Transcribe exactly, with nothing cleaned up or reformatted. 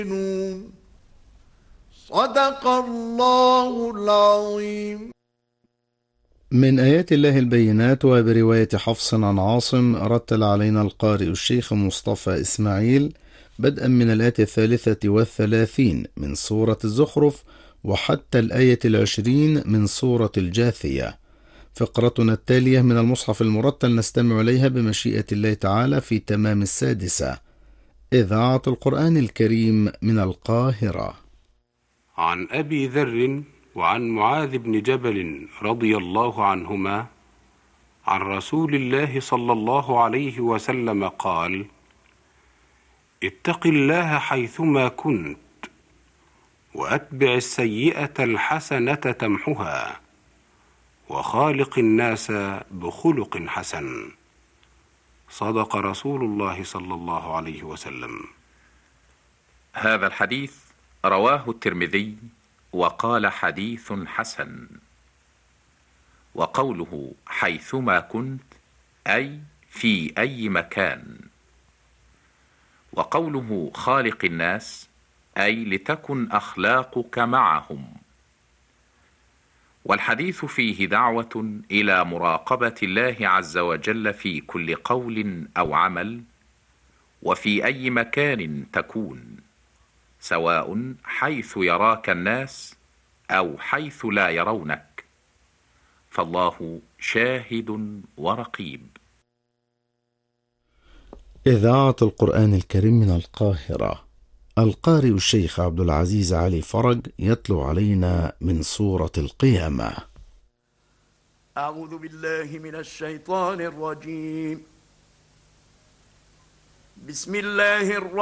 صدق الله العظيم. من آيات الله البينات، وبرواية حفص عن عاصم رتل علينا القارئ الشيخ مصطفى إسماعيل بدءا من الآية الثالثة والثلاثين من سورة الزخرف وحتى الآية العشرين من سورة الجاثية. فقرتنا التالية من المصحف المرتل نستمع إليها بمشيئة الله تعالى في تمام السادسة. إذاعة القرآن الكريم من القاهرة. عن أبي ذر وعن معاذ بن جبل رضي الله عنهما عن رسول الله صلى الله عليه وسلم قال: اتق الله حيثما كنت، وأتبع السيئة الحسنة تمحها، وخالق الناس بخلق حسن. صدق رسول الله صلى الله عليه وسلم. هذا الحديث رواه الترمذي وقال حديث حسن. وقوله حيثما كنت أي في أي مكان، وقوله خالق الناس أي لتكن أخلاقك معهم. والحديث فيه دعوة إلى مراقبة الله عز وجل في كل قول أو عمل، وفي أي مكان تكون، سواء حيث يراك الناس أو حيث لا يرونك، فالله شاهد ورقيب. إذاعة القرآن الكريم من القاهرة. القارئ الشيخ عبد العزيز علي فرج يتلو علينا من سورة القيامة. أعوذ بالله من الشيطان الرجيم. بسم الله الرحمن